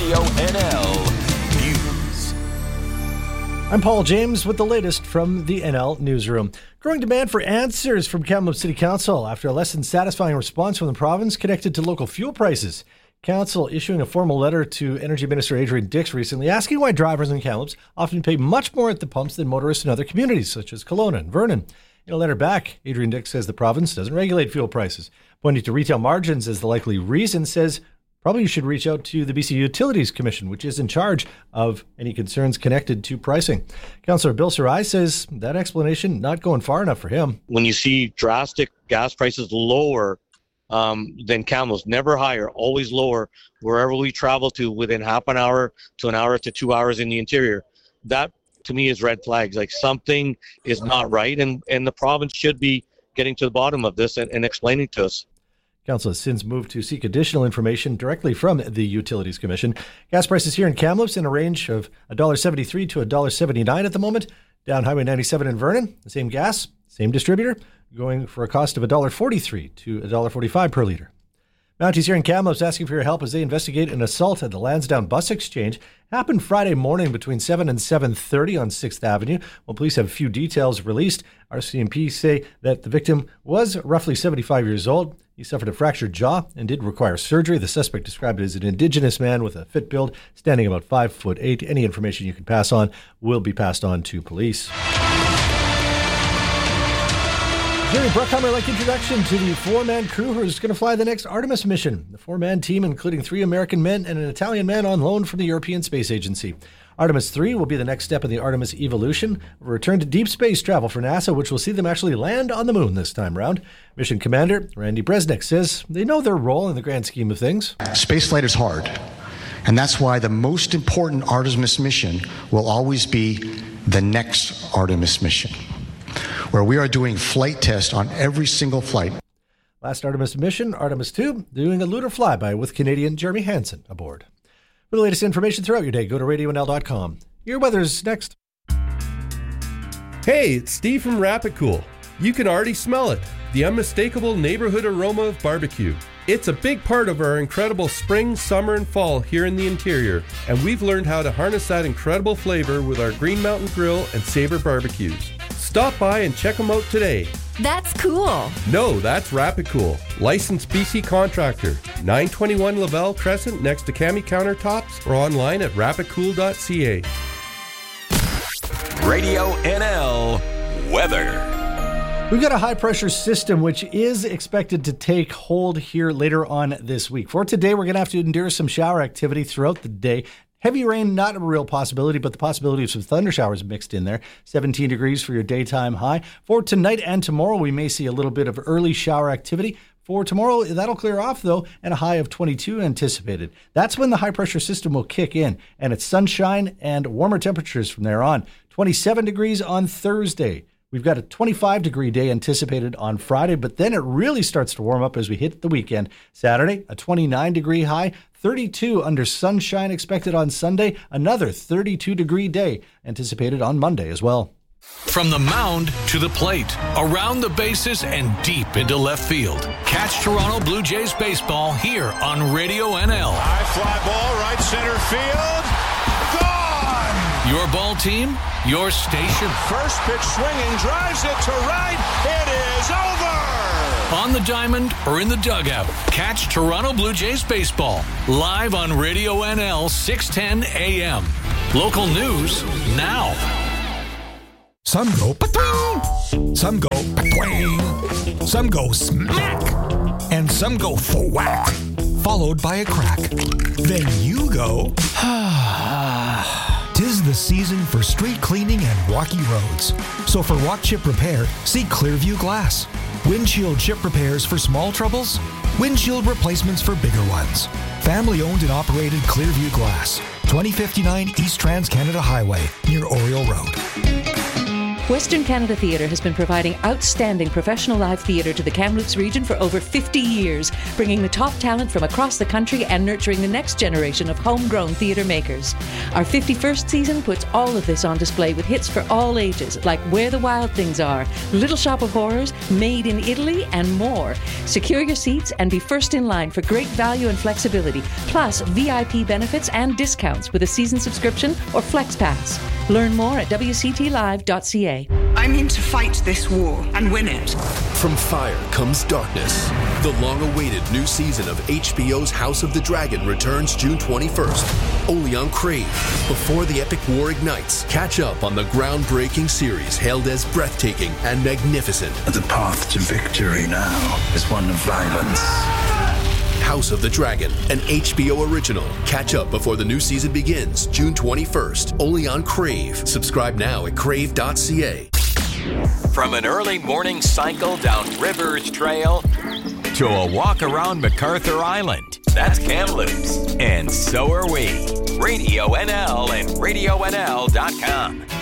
Radio NL News. I'm Paul James with the latest from the NL Newsroom. Growing demand for answers from Kamloops City Council after a less than satisfying response from the province connected to local fuel prices. Council issuing a formal letter to Energy Minister Adrian Dix recently asking why drivers in Kamloops often pay much more at the pumps than motorists in other communities such as Kelowna and Vernon. In a letter back, Adrian Dix says the province doesn't regulate fuel prices, pointing to retail margins as the likely reason, says probably you should reach out to the BC Utilities Commission, which is in charge of any concerns connected to pricing. Councillor Bill Sarai says that explanation not going far enough for him. When you see drastic gas prices lower than Kamloops, never higher, always lower, wherever we travel to within half an hour to an hour to 2 hours in the interior, that to me is red flags. Like something is not right, and the province should be getting to the bottom of this and explaining to us. Council has since moved to seek additional information directly from the Utilities Commission. Gas prices here in Kamloops in a range of $1.73 to $1.79 at the moment. Down Highway 97 in Vernon, the same gas, same distributor, going for a cost of $1.43 to $1.45 per litre. Mounties here in Kamloops asking for your help as they investigate an assault at the Lansdowne Bus Exchange. Happened Friday morning between 7 and 7:30 on 6th Avenue. While police have a few details released, RCMP say that the victim was roughly 75 years old. He suffered a fractured jaw and did require surgery. The suspect described as an Indigenous man with a fit build, standing about 5'8". Any information you can pass on will be passed on to police. Jerry Bruckheimer-like introduction to the four-man crew who's going to fly the next Artemis mission. The four-man team, including 3 American men and an Italian man on loan from the European Space Agency. Artemis 3 will be the next step in the Artemis evolution, a return to deep space travel for NASA, which will see them actually land on the moon this time round. Mission Commander Randy Bresnik says they know their role in the grand scheme of things. Spaceflight is hard, and that's why the most important Artemis mission will always be the next Artemis mission, where we are doing flight tests on every single flight. Last Artemis mission, Artemis 2, doing a lunar flyby with Canadian Jeremy Hansen aboard. For the latest information throughout your day, go to radionl.com. Your weather's next. Hey, it's Steve from Rapid Cool. You can already smell it, the unmistakable neighborhood aroma of barbecue. It's a big part of our incredible spring, summer, and fall here in the interior, and we've learned how to harness that incredible flavor with our Green Mountain Grill and Sabre barbecues. Stop by and check them out today. That's cool. No, that's Rapid Cool. Licensed BC contractor. 921 Lavelle Crescent next to Cami Countertops or online at rapidcool.ca. Radio NL Weather. We've got a high-pressure system which is expected to take hold here later on this week. For today, we're going to have to endure some shower activity throughout the day. Heavy rain, not a real possibility, but the possibility of some thunder showers mixed in there. 17 degrees for your daytime high. For tonight and tomorrow, we may see a little bit of early shower activity. For tomorrow, that'll clear off, though, and a high of 22 anticipated. That's when the high-pressure system will kick in, and it's sunshine and warmer temperatures from there on. 27 degrees on Thursday. We've got a 25-degree day anticipated on Friday, but then it really starts to warm up as we hit the weekend. Saturday, a 29-degree high, 32 under sunshine expected on Sunday, another 32-degree day anticipated on Monday as well. From the mound to the plate, around the bases and deep into left field. Catch Toronto Blue Jays baseball here on Radio NL. High fly ball, right center field. Gone! Your ball team, your station. First pitch swinging, drives it to right. It is over! On the diamond or in the dugout, catch Toronto Blue Jays baseball live on Radio NL 610 AM. Local news now. Some go pa-twing, some go pa-twing, some go smack, and some go thwack, followed by a crack. Then you go, Tis the season for street cleaning and rocky roads. So for walk chip repair, see Clearview Glass. Windshield chip repairs for small troubles, windshield replacements for bigger ones. Family owned and operated Clearview Glass, 2059 East Trans-Canada Highway, near Oriole Road. Western Canada Theatre has been providing outstanding professional live theatre to the Kamloops region for over 50 years, bringing the top talent from across the country and nurturing the next generation of homegrown theatre makers. Our 51st season puts all of this on display with hits for all ages, like Where the Wild Things Are, Little Shop of Horrors, Made in Italy, and more. Secure your seats and be first in line for great value and flexibility, plus VIP benefits and discounts with a season subscription or Flex Pass. Learn more at wctlive.ca. I'm in to fight this war and win it. From fire comes darkness. The long-awaited new season of HBO's House of the Dragon returns June 21st, only on Crave. Before the epic war ignites, catch up on the groundbreaking series hailed as breathtaking and magnificent. The path to victory now is one of violence. House of the Dragon, an HBO original. Catch up before the new season begins, June 21st, only on Crave. Subscribe now at crave.ca. From an early morning cycle down Rivers Trail to a walk around MacArthur Island, that's Kamloops. And so are we. Radio NL and RadioNL.com.